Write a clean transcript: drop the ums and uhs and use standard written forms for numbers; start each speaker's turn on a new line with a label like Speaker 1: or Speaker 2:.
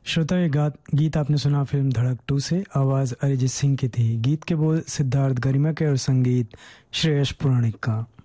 Speaker 1: श्रोता ये गीत आपने सुना फिल्म धड़क 2 से। आवाज़ अरिजीत सिंह की थी। गीत के बोल सिद्धार्थ गरिमा के और संगीत श्रेयस पुराणिक का।